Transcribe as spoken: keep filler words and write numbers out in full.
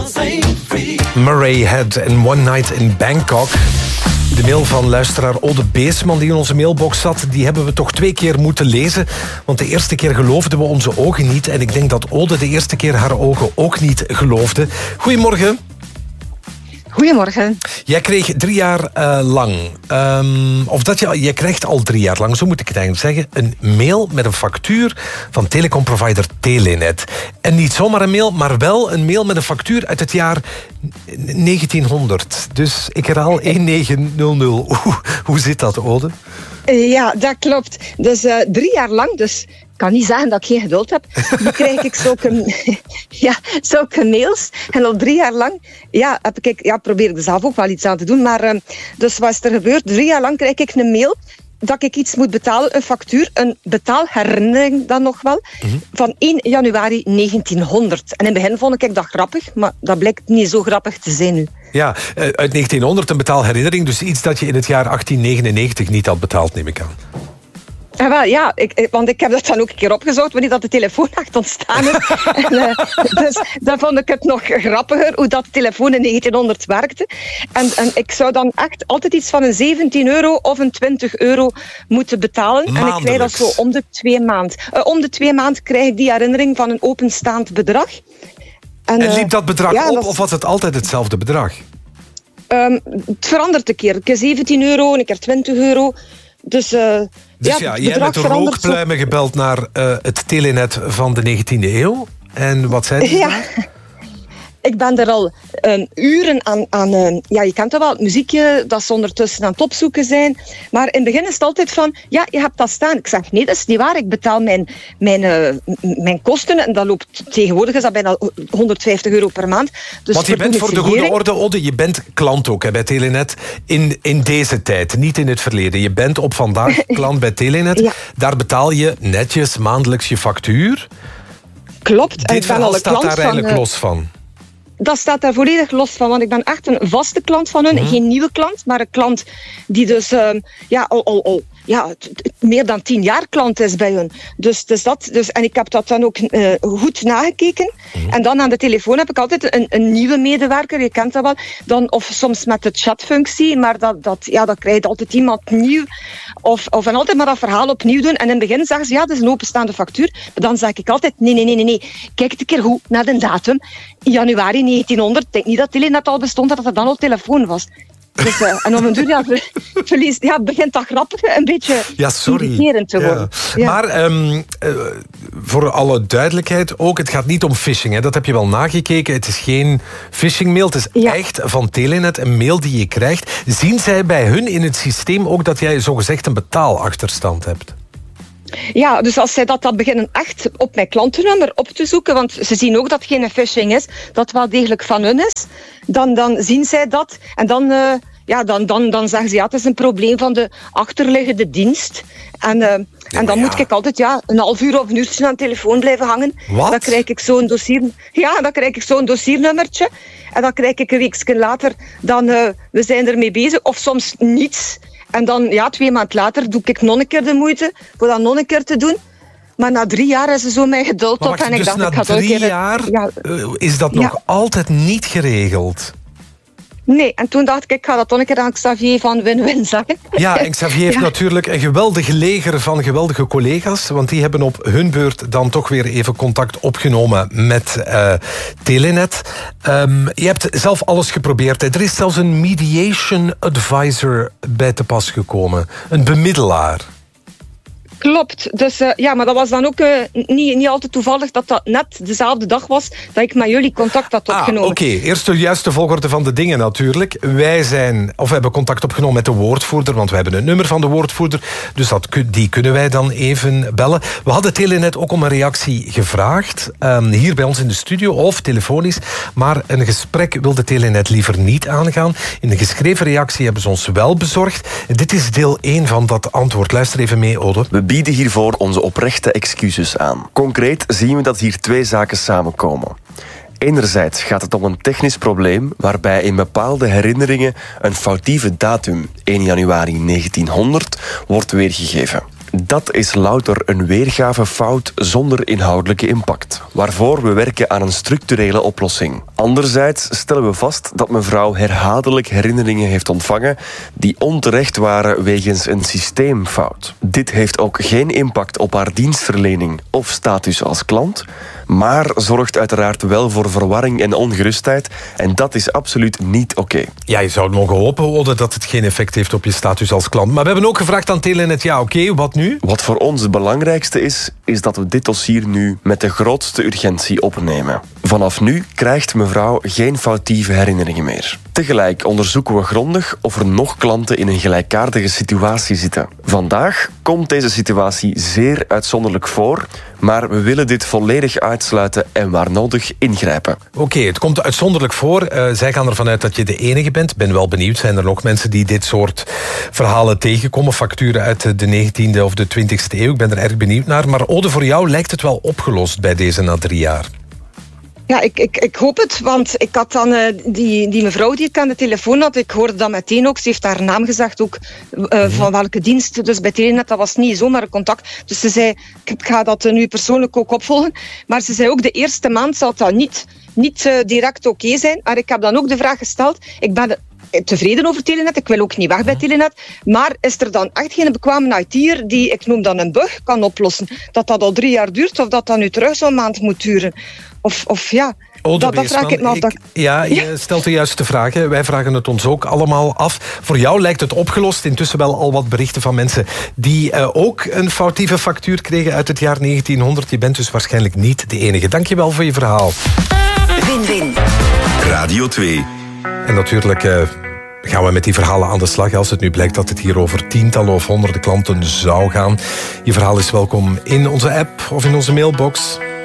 Murray Head in One Night in Bangkok. De mail van luisteraar Ode Beesman die in onze mailbox zat, die hebben we toch twee keer moeten lezen. Want de eerste keer geloofden we onze ogen niet. En ik denk dat Ode de eerste keer haar ogen ook niet geloofde. Goedemorgen. Goedemorgen. Jij kreeg drie jaar uh, lang, um, of dat je, jij krijgt al drie jaar lang, zo moet ik het eigenlijk zeggen, een mail met een factuur van telecomprovider Telenet. En niet zomaar een mail, maar wel een mail met een factuur uit het jaar negentienhonderd. Dus ik herhaal negentienhonderd. Hoe, hoe zit dat, Ode? Ja, dat klopt. Dus uh, drie jaar lang, dus ik kan niet zeggen dat ik geen geduld heb. Nu krijg ik zulke, ja, zulke mails. En al drie jaar lang ja, heb ik, ja, probeer ik er zelf ook wel iets aan te doen. Maar uh, dus wat is er gebeurd? Drie jaar lang krijg ik een mail dat ik iets moet betalen, een factuur, een betaalherinnering dan nog wel, mm-hmm. van één januari negentienhonderd. En in het begin vond ik dat grappig, maar dat blijkt niet zo grappig te zijn nu. Ja, uit negentienhonderd een betaalherinnering, dus iets dat je in het jaar achttien negenennegentig niet had betaald, neem ik aan. Ja, wel, ja ik, want ik heb dat dan ook een keer opgezocht wanneer dat de telefoon echt ontstaan is. en, uh, dus dan vond ik het nog grappiger hoe dat de telefoon in negentienhonderd werkte. En, en ik zou dan echt altijd iets van een zeventien euro of een twintig euro moeten betalen. Maandelijks. En ik krijg dat zo om de twee maand. Uh, om de twee maand krijg ik die herinnering van een openstaand bedrag. En, en liep dat bedrag ja, op dat... of was het altijd hetzelfde bedrag? Um, het verandert een keer. Een keer zeventien euro, een keer twintig euro. Dus, uh, dus ja, ja, jij hebt de rookpluimen zo... gebeld naar uh, het telenet van de negentiende eeuw. En wat zei die? Ja. Ik ben er al um, uren aan... aan uh, ja, je kent dat wel, het muziekje dat ze ondertussen aan het opzoeken zijn. Maar in het begin is het altijd van... Ja, je hebt dat staan. Ik zeg, nee, dat is niet waar. Ik betaal mijn, mijn, uh, mijn kosten. En dat loopt tegenwoordig is dat bijna honderdvijftig euro per maand. Dus want je bent voor de goede orde, Ode, je bent klant ook hè, bij Telenet. In, in deze tijd, niet in het verleden. Je bent op vandaag klant bij Telenet. Ja. Daar betaal je netjes maandelijks je factuur. Klopt. Dit verhaal staat daar eigenlijk van, uh, los van. Dat staat daar volledig los van, want ik ben echt een vaste klant van hun. Mm-hmm. Geen nieuwe klant, maar een klant die dus uh, ja, al, al, al ja, t- t- meer dan tien jaar klant is bij hun. Dus, dus dat, dus, en ik heb dat dan ook uh, goed nagekeken. Mm-hmm. En dan aan de telefoon heb ik altijd een, een nieuwe medewerker, je kent dat wel. Dan, of soms met de chatfunctie, maar dat, dat, ja, dat krijgt altijd iemand nieuw. Of, of en altijd maar dat verhaal opnieuw doen. En in het begin zeggen ze, ja, dat is een openstaande factuur. Maar dan zeg ik altijd, nee, nee, nee, nee, nee. Kijk het een keer goed naar de datum. Januari negentienhonderd. Ik denk niet dat Telenet al bestond, dat er dan al telefoon was. Dus, uh, en op een duur ja, verlies, ja, begint dat grappig een beetje ja, irriterend te worden. Ja. Ja. Maar um, uh, voor alle duidelijkheid ook, het gaat niet om phishing. Hè. Dat heb je wel nagekeken. Het is geen phishing-mail. Het is ja. echt van Telenet een mail die je krijgt. Zien zij bij hun in het systeem ook dat jij zogezegd een betaalachterstand hebt? Ja, dus als zij dat, dat beginnen echt op mijn klantennummer op te zoeken, want ze zien ook dat het geen phishing is, dat het wel degelijk van hun is, dan, dan zien zij dat en dan, uh, ja, dan, dan, dan zeggen ze ja, het is een probleem van de achterliggende dienst. En, uh, ja, en dan ja. moet ik altijd ja, een half uur of een uurtje aan de telefoon blijven hangen. Wat? Dan krijg ik zo'n dossier, ja, dan krijg ik zo'n dossiernummertje en dan krijg ik een weekje later, dan uh, we zijn ermee bezig, of soms niets. En dan, ja, twee maanden later doe ik nog een keer de moeite voor dat nog een keer te doen. Maar na drie jaar is ze zo mijn geduld op. En dus ik dacht, na ik ga drie keer... jaar ja. uh, is dat nog ja. altijd niet geregeld? Nee, en toen dacht ik, ik ga dat toch een keer aan Xavier van Win-Win zeggen. Ja, en Xavier heeft ja. natuurlijk een geweldig leger van geweldige collega's, want die hebben op hun beurt dan toch weer even contact opgenomen met uh, Telenet. Um, je hebt zelf alles geprobeerd. Er is zelfs een mediation advisor bij te pas gekomen. Een bemiddelaar. Klopt. Dus uh, ja, maar dat was dan ook uh, niet, niet altijd toevallig dat dat net dezelfde dag was dat ik met jullie contact had opgenomen. Ah, oké. Okay. Eerst de juiste volgorde van de dingen natuurlijk. Wij zijn, of we hebben contact opgenomen met de woordvoerder, want we hebben een nummer van de woordvoerder, dus dat, die kunnen wij dan even bellen. We hadden Telenet ook om een reactie gevraagd, um, hier bij ons in de studio of telefonisch, maar een gesprek wilde Telenet liever niet aangaan. In de geschreven reactie hebben ze ons wel bezorgd. Dit is deel één van dat antwoord. Luister even mee, Ode. We bieden hiervoor onze oprechte excuses aan. Concreet zien we dat hier twee zaken samenkomen. Enerzijds gaat het om een technisch probleem waarbij in bepaalde herinneringen een foutieve datum, één januari negentienhonderd, wordt weergegeven. Dat is louter een weergavefout zonder inhoudelijke impact, waarvoor we werken aan een structurele oplossing. Anderzijds stellen we vast dat mevrouw herhaaldelijk herinneringen heeft ontvangen die onterecht waren wegens een systeemfout. Dit heeft ook geen impact op haar dienstverlening of status als klant, maar zorgt uiteraard wel voor verwarring en ongerustheid en dat is absoluut niet oké. Okay. Ja, je zou mogen hopen, Ode, dat het geen effect heeft op je status als klant. Maar we hebben ook gevraagd aan Telenet, ja oké, okay, wat nu? Wat voor ons het belangrijkste is, is dat we dit dossier nu met de grootste urgentie opnemen. Vanaf nu krijgt mevrouw geen foutieve herinneringen meer. Tegelijk onderzoeken we grondig of er nog klanten in een gelijkaardige situatie zitten. Vandaag komt deze situatie zeer uitzonderlijk voor, maar we willen dit volledig uitsluiten en waar nodig ingrijpen. Oké, okay, het komt uitzonderlijk voor. Uh, zij gaan ervan uit dat je de enige bent. Ik ben wel benieuwd, zijn er nog mensen die dit soort verhalen tegenkomen? Facturen uit de negentiende of de twintigste eeuw. Ik ben er erg benieuwd naar. Maar Ode, voor jou lijkt het wel opgelost bij deze na drie jaar. Ja, ik, ik, ik hoop het, want ik had dan uh, die, die mevrouw die ik aan de telefoon had, ik hoorde dat meteen ook, ze heeft haar naam gezegd ook, uh, mm-hmm. van welke dienst, dus bij Telenet, dat was niet zomaar een contact. Dus ze zei, ik ga dat uh, nu persoonlijk ook opvolgen, maar ze zei ook, de eerste maand zal dat niet, niet uh, direct oké okay zijn, maar ik heb dan ook de vraag gesteld, ik ben de, tevreden over Telenet, ik wil ook niet weg bij Telenet, maar is er dan echt geen bekwame I T'er die, ik noem dan een bug, kan oplossen? Dat dat al drie jaar duurt of dat dat nu terug zo'n maand moet duren? Of, of ja, Ode dat, dat vraag ik me af. Dat... Ja, je ja. stelt de juiste vragen. Wij vragen het ons ook allemaal af. Voor jou lijkt het opgelost. Intussen wel al wat berichten van mensen die uh, ook een foutieve factuur kregen uit het jaar negentienhonderd. Je bent dus waarschijnlijk niet de enige. Dank je wel voor je verhaal. Win-win. Radio twee. En natuurlijk uh, gaan we met die verhalen aan de slag. Als het nu blijkt dat het hier over tientallen of honderden klanten zou gaan. Je verhaal is welkom in onze app of in onze mailbox.